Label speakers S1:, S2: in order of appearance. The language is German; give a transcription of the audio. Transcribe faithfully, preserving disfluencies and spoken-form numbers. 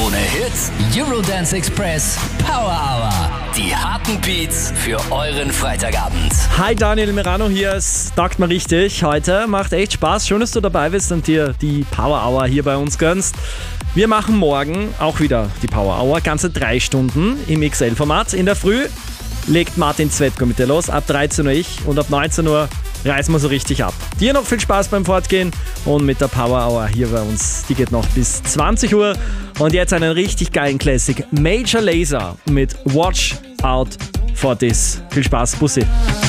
S1: Krone Hits, Eurodance Express, Power Hour. Die harten Beats für euren Freitagabend.
S2: Hi, Daniel Merano hier, es taugt mir richtig. Heute macht echt Spaß, schön, dass du dabei bist und dir die Power Hour hier bei uns gönnst. Wir machen morgen auch wieder die Power Hour, ganze drei Stunden im X L-Format. In der Früh legt Martin Zvetko mit dir los, ab dreizehn Uhr ich und ab neunzehn Uhr reißen wir so richtig ab. Dir noch viel Spaß beim Fortgehen und mit der Power Hour hier bei uns, die geht noch bis zwanzig Uhr. Und jetzt einen richtig geilen Classic, Major Lazer mit Watch Out for This. Viel Spaß, Bussi.